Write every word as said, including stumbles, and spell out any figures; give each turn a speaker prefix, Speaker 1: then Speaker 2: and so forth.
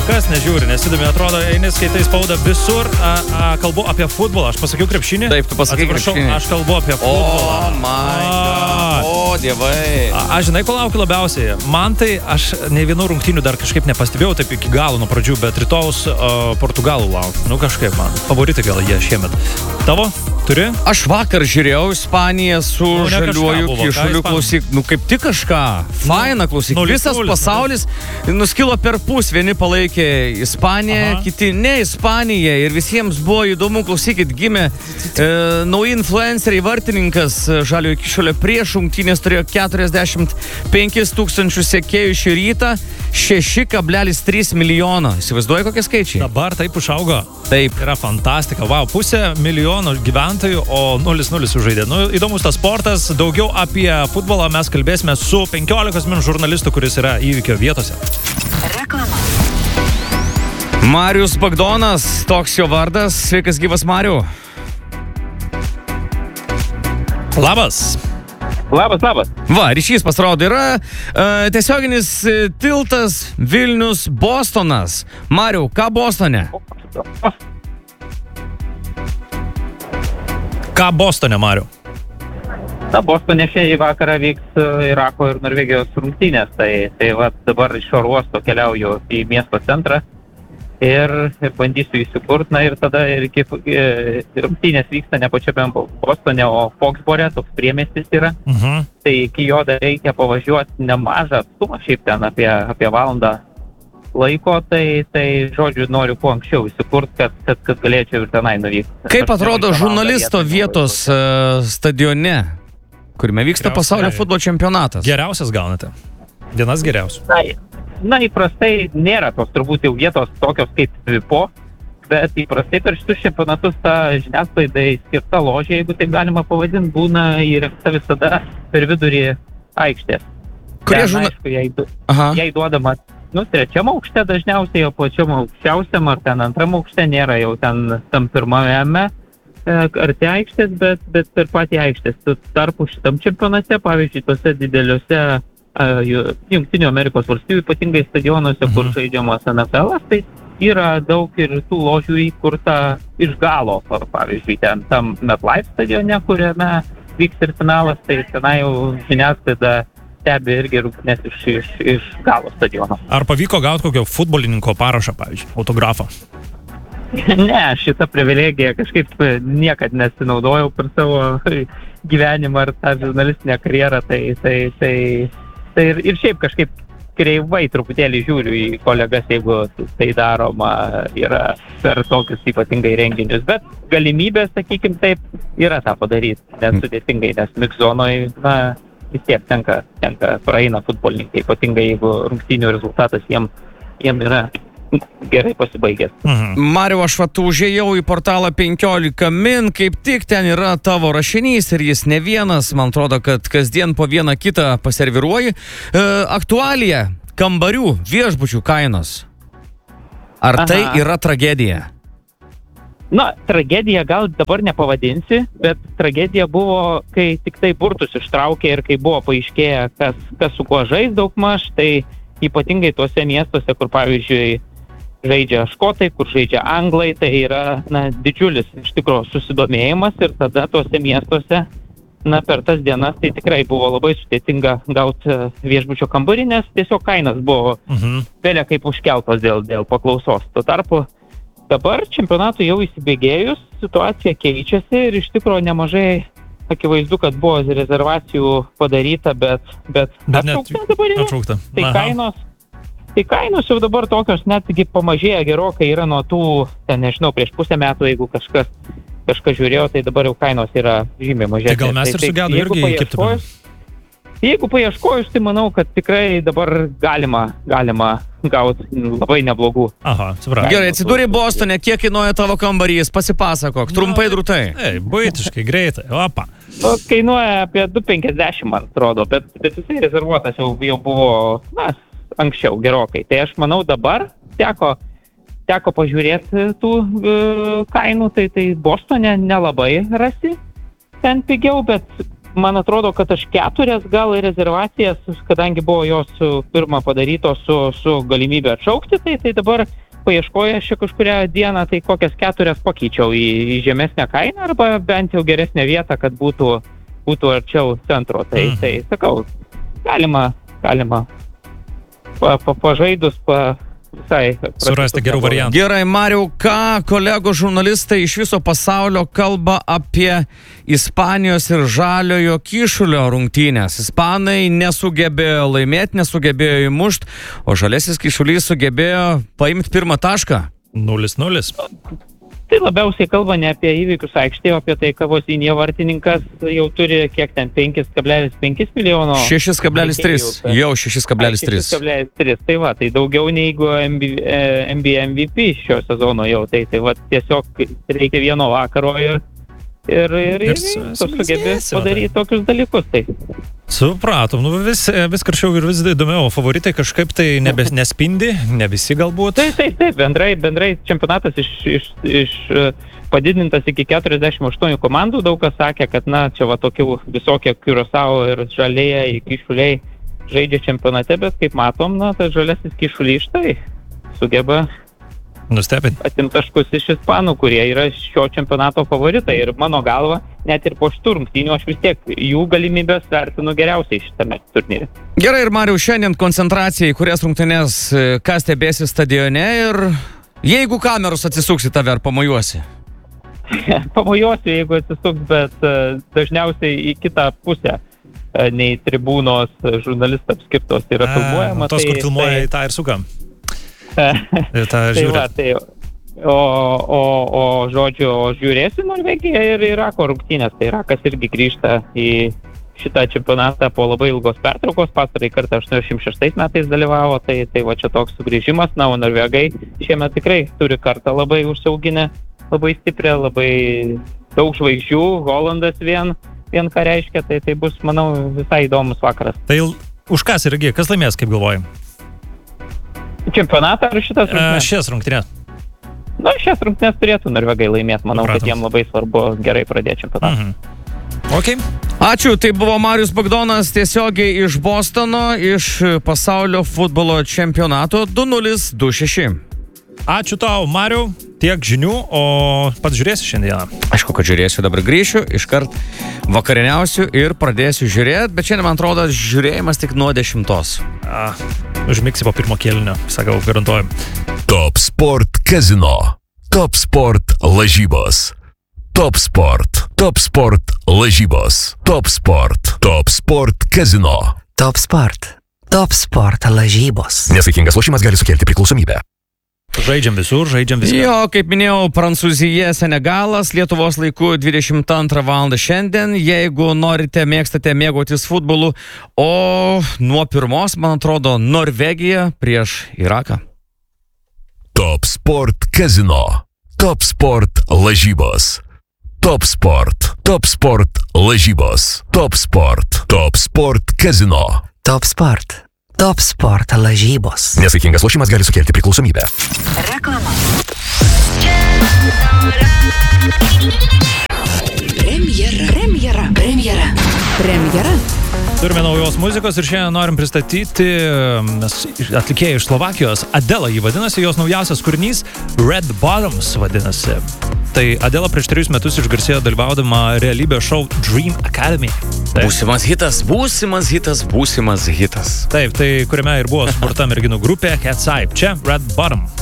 Speaker 1: niekas nežiūri, nesidomi, atrodo, eini skaitai spaudą visur, a, a, kalbu apie futbolą, aš pasakiau krepšinį.
Speaker 2: Taip, tu pasakai krepšinį.
Speaker 1: Aš kalbu apie futbolą.
Speaker 2: O, my God. O, dievai.
Speaker 1: A, aš žinai, ko laukiu labiausiai. Man tai, aš ne vienų rungtynių dar kažkaip nepastebėjau taip iki galo nuo pradžių, bet rytojaus uh, Portugalų laukiu. Nu kažkaip man. Favoritai gal jie šiemet. Tavo? Turi?
Speaker 2: Aš vakar žiūrėjau Ispaniją su nu, žaliuoju kišuliu, klausyk, nu kaip tik kažką. Faina, klausyk. nulis nulis Visas pasaulis nuskilo per pus. Vieni palaikė Ispaniją, aha, kiti ne Ispaniją. Ir visiems buvo įdomu, klausykit, gimė e, nauji influenceriai, vartininkas žaliojo kišulio prieš rungtynės turėjo keturiasdešimt penkis tūkstančius sekėjų šį rytą, šeši kablelis trys milijono. Įsivaizduoji, kokie skaičiai?
Speaker 1: Dabar taip užaugo.
Speaker 2: Taip.
Speaker 1: Yra fantastika. Vau, pusė milijono gyventojų, o nulis nulis sužaidė. Nu, įdomus tas sportas. Daugiau apie futbolą mes kalbėsime su penkiolikos min žurnalistu, kuris yra įvykio vietose.
Speaker 3: Reklama.
Speaker 2: Marius Bagdonas, toks jo vardas. Sveikas gyvas, Mariu.
Speaker 1: Labas.
Speaker 4: Labas, labas.
Speaker 2: Va, ryšys pasirodo yra e, tiesioginis tiltas Vilnius Bostonas. Mariu, ką Bostone?
Speaker 1: Ką Bostone, Mariu?
Speaker 4: Na, Bostone šiai vakarą vyks Irako ir Norvegijos rungtynės. Tai, tai va, dabar iš oro uosto keliauju į miesto centrą ir bandysiu įsikurt. Na ir tada ir iki, e, rungtynės vyksta ne pačiame Bostone, o Foxbore, toks priemiestis yra.
Speaker 1: Mhm.
Speaker 4: Tai iki jo dar reikia pavažiuoti nemažą atstumą, šiaip ten apie, apie valandą laiko, tai, tai žodžiu, noriu kuo anksčiau įsikurt, kad, kad, kad galėčiau ir tenai nuvykti.
Speaker 2: Kaip atrodo žurnalisto vietos uh, stadione, kuriame vyksta
Speaker 1: Geriausia,
Speaker 2: pasaulio futbolo čempionatas?
Speaker 1: Geriausias gaunate. Vienas geriausių.
Speaker 4: Na, na, įprastai nėra tos turbūt jau vietos tokios kaip Vipo, bet įprastai per šitus čempionatus ta žiniasklaidai skirta ložė, jeigu taip galima pavadinti, būna įrengta visada per vidurį aikštės.
Speaker 2: Kurie
Speaker 4: Ten,
Speaker 2: žurna...
Speaker 4: aišku, jai, du,
Speaker 2: Aha.
Speaker 4: jai duodama, nu, trečiam aukšte dažniausiai, o pačiam aukščiausiam ar ten antram aukšte nėra jau ten tam pirmajame e, arti aikštės, bet, bet per patį aikštės. Tuo tarpu šitam čempionate, pavyzdžiui, tuose dideliuose e, Jungtinių Amerikos valstybių, ypatingai stadionuose, mhm. kur žaidžiamas N F L-as, tai yra daug ir tų ložių įkurta iš galo. Pavyzdžiui, ten tam MetLife stadione, kuriame vyks ir finalas, tai tenai jau žiniasklaida stebi irgi rungtynes iš, iš, iš galo stadiono.
Speaker 1: Ar pavyko gauti kokio futbolininko parašą, pavyzdžiui, autografą?
Speaker 4: Ne, šitą privilegiją kažkaip niekad nesinaudojau per savo gyvenimą ar tą žurnalistinę karjerą, tai, tai, tai, tai ir, ir šiaip kažkaip kreivai truputėlį žiūriu į kolegas, jeigu tai daroma yra per tokius ypatingai renginius, bet galimybės, sakykim taip, yra tą padaryti, nes sudėtingai, nes mix-zonoje, na, vis tiek tenka, tenka praeina futbolininkai, ypatingai jeigu rungtynių rezultatas jiem, jiem yra gerai pasibaigęs.
Speaker 1: Mhm.
Speaker 2: Mariu, aš vat užėjau į portalą penkiolika min, kaip tik ten yra tavo rašinys ir jis ne vienas, man atrodo, kad kasdien po vieną kitą paserviruoji. E, aktualija kambarių viešbučių kainos. Ar Aha. tai yra tragedija?
Speaker 4: Na, tragedija gal dabar nepavadinsi, bet tragedija buvo, kai tik tai burtus ištraukė ir kai buvo paaiškėję, kas, kas su kuo žais daugmaž, tai ypatingai tuose miestuose, kur pavyzdžiui žaidžia škotai, kur žaidžia anglai, tai yra na, didžiulis iš tikrųjų susidomėjimas ir tada tuose miestuose na, per tas dienas tai tikrai buvo labai sudėtinga gauti viešbučio kambarį, nes tiesiog kainas buvo
Speaker 1: Mhm.
Speaker 4: vėlia kaip užkeltos dėl, dėl paklausos. Tuo tarpu dabar čempionatui jau įsibėgėjus, situacija keičiasi ir iš tikrųjų nemažai akivaizdu, kad buvo rezervacijų padaryta, bet, bet,
Speaker 1: Bet
Speaker 4: atšaukta
Speaker 1: net
Speaker 4: dabar yra.
Speaker 1: atšaukta.
Speaker 4: Tai
Speaker 1: Aha.
Speaker 4: kainos, tai kainos jau dabar tokios netgi pamažėja gerokai yra nuo tų, ten nežinau, prieš pusę metų, jeigu kažkas, kažkas žiūrėjo, tai dabar jau kainos yra žymiai mažesnės.
Speaker 1: Tai gal mes ir sugedo
Speaker 4: jeigu
Speaker 1: irgi įkiptume.
Speaker 4: paieškojus- Jeigu paieškojus, tai manau, kad tikrai dabar galima, galima gauti labai neblogų.
Speaker 1: Aha, supratau.
Speaker 2: Gerai, atsidūrė Bostone, kiek kainuoja tavo kambarys, pasipasakok, trumpai drūtai.
Speaker 1: Ei, buitiškai, greitai, opa.
Speaker 4: O, kainuoja apie du penkiasdešimt, man atrodo, bet, bet jisai rezervuotas jau, jau buvo, na, anksčiau gerokai. Tai aš manau dabar teko, teko pažiūrėti tų e, kainų, tai, tai Bostone nelabai rasi ten pigiau, bet man atrodo, kad aš keturias gal rezervacijas, kadangi buvo jos pirma padarytos su, su galimybė atšaukti, tai, tai dabar paieškoję šią kažkurią dieną, tai kokias keturias pakeičiau į, į žemesnę kainą arba bent jau geresnę vietą, kad būtų, būtų arčiau centro. Tai, mm. tai sakau, galima, galima pa, pa, pažaidus, pa, visai
Speaker 1: surasti gerų variantų.
Speaker 2: Gerai, Mariau, ką kolegų žurnalistai iš viso pasaulio kalba apie Ispanijos ir žaliojo kyšulio rungtynės? Ispanai nesugebėjo laimėti, nesugebėjo įmušt, o žalesis kyšulys sugebėjo paimti pirmą tašką.
Speaker 1: nulis nulis.
Speaker 4: Tai labiausiai kalba ne apie įvykius aikštėje, o apie tai, kad Vosinė vartininkas jau turi kiek ten penkis kablelis penkis milijono.
Speaker 2: šešis kablelis tris. Jau šešis kablelis tris.
Speaker 4: šešis kablelis tris. Tai va, tai daugiau neigu N B A M V P šio sezono jau. Tai, tai va, tiesiog reikia vieno vakaro ir, ir, ir, ir sugebės padaryti tokius dalykus. Tai.
Speaker 1: Supratom, nu vis, vis karščiau ir vis įdomiau, favoritai kažkaip tai nebes, nespindi, ne visi galbūt.
Speaker 4: Taip, taip, taip, bendrai, bendrai čempionatas iš, iš, iš padidintas iki keturiasdešimt aštuonių komandų, daug kas sakė, kad na, čia va tokių visokie Curaçao ir žalieji kyšuliai žaidžia čempionate, bet kaip matom, na, tas žalesis kyšulys štai sugeba
Speaker 1: nustebinti.
Speaker 4: Atimti taškus iš ispanų, kurie yra šio čempionato favoritai. Ir mano galva, net ir po šitų rungtynių aš vis tiek jų galimybės vertinu geriausiai šitame turnyre.
Speaker 2: Gerai, ir Mariau, šiandien koncentracija į kurias rungtynės, ką stebėsi stadione ir jeigu kameros atsisuks į tave, ar pamojuosi?
Speaker 4: Pamojuosiu, jeigu atsisuks, bet dažniausiai į kitą pusę nei tribūnos žurnalistams skirtos yra filmuojama.
Speaker 1: Tos,
Speaker 4: tai,
Speaker 1: kur filmuoja,
Speaker 4: tai,
Speaker 1: į tą ir sukam.
Speaker 4: tai va, tai, o, o, o žodžiu, o žiūrėsiu Norvegiją ir Irako rungtynės. Tai Irakas irgi grįžta į šitą čempionatą po labai ilgos pertraukos. Pastarąjį kartą aštuoniasdešimt šeštais metais dalyvavo, tai, tai va čia toks sugrįžimas. Na, o norvegai šiemet tikrai turi kartą labai užsiauginę, labai stiprią, labai daug žvaigždžių. Holandas vien, vien ką reiškia, tai tai bus, manau, visai įdomus vakaras.
Speaker 1: Tai už kas irgi, kas laimės, kaip galvoji?
Speaker 4: Čempionatą ar šitas rungtynės?
Speaker 1: Šias rungtynės.
Speaker 4: Na, šias rungtynės turėtų norvegai laimėti. Manau, Supratom. Kad jiem labai svarbu gerai pradėti čempionatą.
Speaker 1: Mhm. Okay.
Speaker 2: Ačiū, tai buvo Marius Bagdonas tiesiogiai iš Bostono, iš pasaulio futbolo čempionato du nulis du šeši.
Speaker 1: Ačiū tau, Mariau, tiek žinių, o pats žiūrėsi šiandieną.
Speaker 2: Aišku, kad žiūrėsiu, dabar grįšiu, iškart vakarieniausiu ir pradėsiu žiūrėti, bet šiandien, man atrodo, žiūrėjimas tik nuo dešimtos.
Speaker 1: A, užmigsi po pirmo kėlinio, sakau, garantuojam.
Speaker 3: Top Sport Casino. Top Sport lažybos. Top Sport. Top Sport lažybos. Top Sport. Top Sport Casino.
Speaker 5: Top Sport. Top Sport lažybos.
Speaker 3: Nesaikingas lošimas gali sukelti priklausomybę.
Speaker 1: Žaidžiam visur, žaidžiam visur.
Speaker 2: Jo, kaip minėjau, Prancūzija, Senegalas, Lietuvos laiku dvidešimt antrą valandą šiandien. Jeigu norite, mėgstate mėgautis futbolu, o nuo pirmos, man atrodo, Norvegija prieš Iraką.
Speaker 3: Top Sport Casino. Top Sport lažybos. Top Sport. Top Sport lažybos. Top Sport. Top Sport Casino.
Speaker 5: Top Sport. Top Sport lažybos.
Speaker 3: Nesaikingas lošimas gali sukelti priklausomybę.
Speaker 5: Reklama. Premjera. Premjera. Premjera. Premjera.
Speaker 1: Turime naujos muzikos ir šiandien norim pristatyti atlikėją iš Slovakijos. Adela jį vadinasi, jos naujausias kūrinys Red Bottoms vadinasi. Tai Adela prieš trejus metus išgarsėjo dalyvaudama realybės šou Dream Academy. Taip.
Speaker 2: Būsimas hitas, būsimas hitas, būsimas hitas.
Speaker 1: Taip, tai kuriame ir buvo suburta merginų grupė Cat's Eye. Čia Red Bottom.